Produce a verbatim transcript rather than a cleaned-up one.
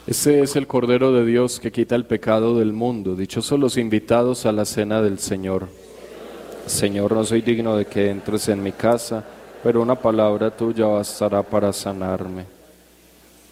Este es el Cordero de Dios que quita el pecado del mundo. Dichosos los invitados a la cena del Señor. Señor, no soy digno de que entres en mi casa, pero una palabra tuya bastará para sanarme.